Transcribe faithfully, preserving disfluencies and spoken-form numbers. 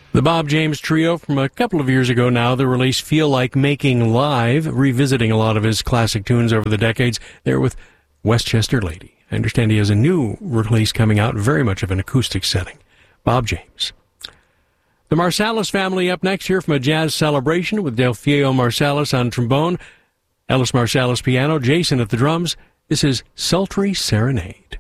The Bob James Trio from a couple of years ago now, the release Feel Like Making Live, revisiting a lot of his classic tunes over the decades. There with Westchester Lady. I understand he has a new release coming out, very much of an acoustic setting. Bob James. The Marsalis family up next here from a jazz celebration with Delfino Marsalis on trombone, Ellis Marsalis piano, Jason at the drums. This is Sultry Serenade.